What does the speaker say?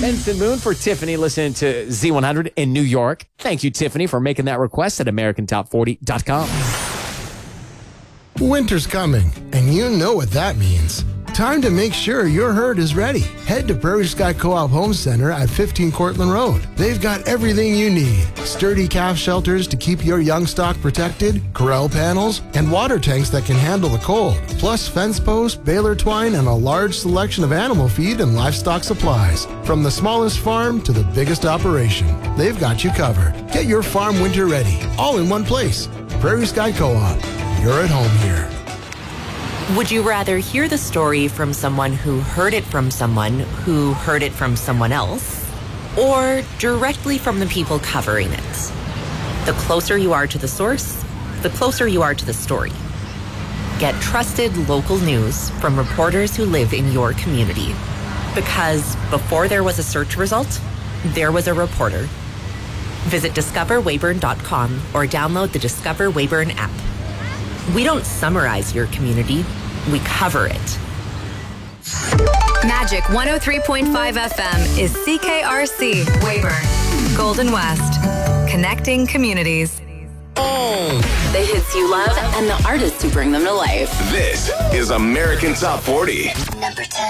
Ensign Moon for Tiffany listening to Z100 in New York. Thank you, Tiffany, for making that request at AmericanTop40.com. Winter's coming, and you know what that means. Time to make sure your herd is ready. Head to Prairie Sky Co-op Home Center at 15 Cortland Road. They've got everything you need. Sturdy calf shelters to keep your young stock protected, corral panels, and water tanks that can handle the cold. Plus fence posts, baler twine, and a large selection of animal feed and livestock supplies. From the smallest farm to the biggest operation, they've got you covered. Get your farm winter ready, all in one place. Prairie Sky Co-op. You're at home here. Would you rather hear the story from someone who heard it from someone who heard it from someone else, or directly from the people covering it? The closer you are to the source, the closer you are to the story. Get trusted local news from reporters who live in your community. Because before there was a search result, there was a reporter. Visit discoverweyburn.com or download the Discover Weyburn app. We don't summarize your community, we cover it. Magic 103.5 FM is CKRC Weyburn, Golden West, connecting communities. The hits you love and the artists who bring them to life. This is American Top 40. Number 10.